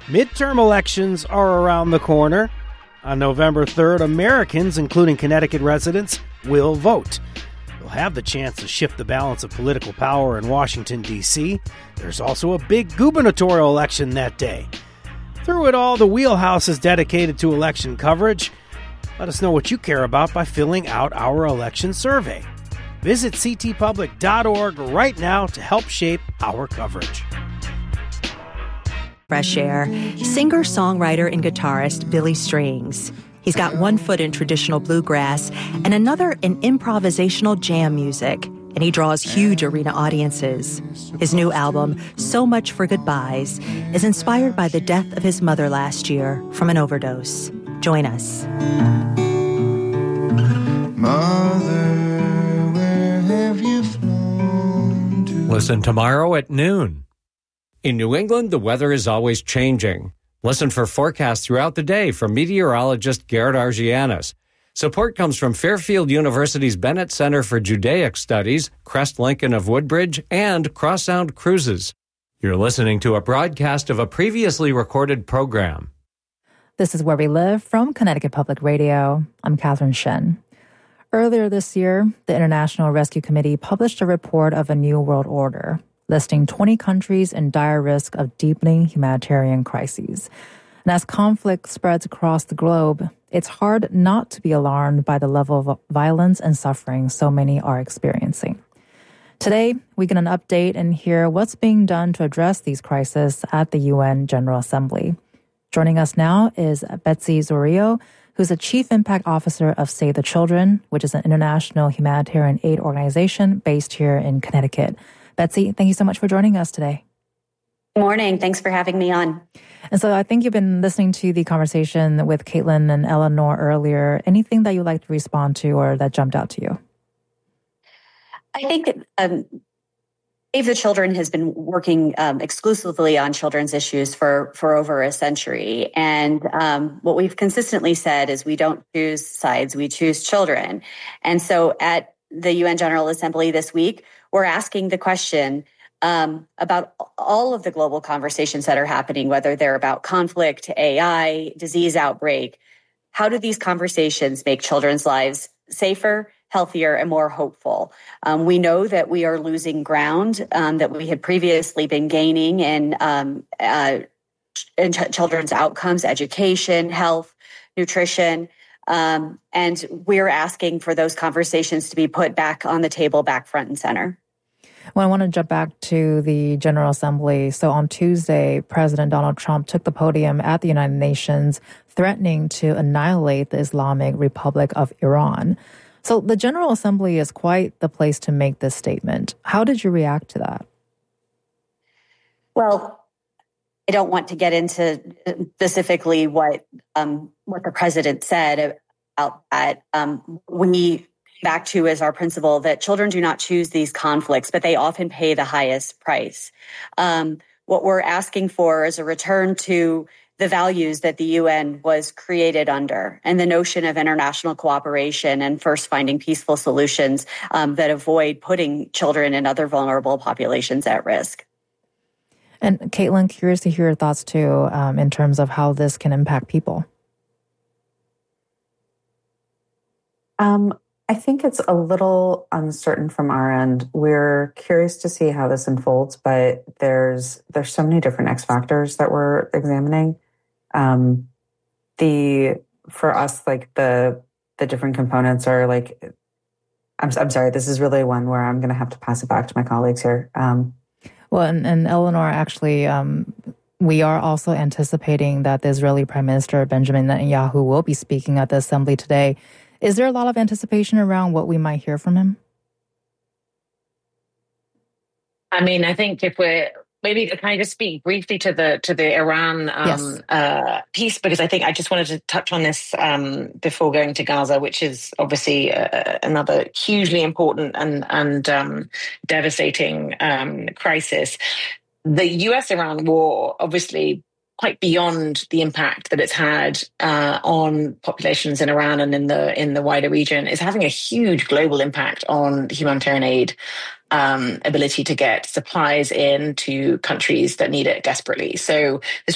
Midterm elections are around the corner. On November 3rd, Americans, including Connecticut residents, will vote. They'll have the chance to shift the balance of political power in Washington, D.C. There's also a big gubernatorial election that day. Through it all, the Wheelhouse is dedicated to election coverage. Let us know what you care about by filling out our election survey. Visit ctpublic.org right now to help shape our coverage. Fresh Air, singer-songwriter and guitarist Billy Strings. He's got one foot in traditional bluegrass and another in improvisational jam music, and he draws huge arena audiences. His new album, So Much for Goodbyes, is inspired by the death of his mother last year from an overdose. Join us. Mother, where have you flown to? Listen tomorrow at noon. In New England, the weather is always changing. Listen for forecasts throughout the day from meteorologist Garrett Argianis. Support comes from Fairfield University's Bennett Center for Judaic Studies, Crest Lincoln of Woodbridge, and Crossound Cruises. You're listening to a broadcast of a previously recorded program. This is Where We Live from Connecticut Public Radio. I'm Catherine Shen. Earlier this year, the International Rescue Committee published a report of a new world order, listing 20 countries in dire risk of deepening humanitarian crises. And as conflict spreads across the globe, it's hard not to be alarmed by the level of violence and suffering so many are experiencing. Today, we get an update and hear what's being done to address these crises at the UN General Assembly. Joining us now is Betsy Zorio, who's the Chief Impact Officer of Save the Children, which is an international humanitarian aid organization based here in Connecticut. Betsy, thank you so much for joining us today. Good morning. Thanks for having me on. And so I think you've been listening to the conversation with Caitlin and Eleanor earlier. Anything that you'd like to respond to or that jumped out to you? I think Save the Children has been working exclusively on children's issues for over a century. And what we've consistently said is we don't choose sides, we choose children. And so at the UN General Assembly this week, we're asking the question about all of the global conversations that are happening, whether they're about conflict, AI, disease outbreak. How do these conversations make children's lives safer, healthier, and more hopeful? We know that we are losing ground that we had previously been gaining in children's outcomes, education, health, nutrition. And we're asking for those conversations to be put back on the table, back front and center. Well, I want to jump back to the General Assembly. So on Tuesday, President Donald Trump took the podium at the United Nations, threatening to annihilate the Islamic Republic of Iran. So the General Assembly is quite the place to make this statement. How did you react to that? Well, I don't want to get into specifically what the president said about that. We back to as our principle that children do not choose these conflicts, but they often pay the highest price. What we're asking for is a return to the values that the UN was created under and the notion of international cooperation and first finding peaceful solutions that avoid putting children and other vulnerable populations at risk. And Caitlin, curious to hear your thoughts too in terms of how this can impact people. I think it's a little uncertain from our end. We're curious to see how this unfolds, but there's so many different X factors that we're examining. For us, like the different components are like, I'm sorry, this is really one where I'm going to have to pass it back to my colleagues here. Well, and Eleanor, actually, we are also anticipating that the Israeli Prime Minister Benjamin Netanyahu will be speaking at the Assembly today. Is there a lot of anticipation around what we might hear from him? I mean, I think if we're maybe can I just speak briefly to the Iran piece, because I think I just wanted to touch on this before going to Gaza, which is obviously another hugely important and devastating crisis. The US-Iran war, obviously, quite beyond the impact that it's had on populations in Iran and in the wider region, is having a huge global impact on humanitarian aid ability to get supplies in to countries that need it desperately. So this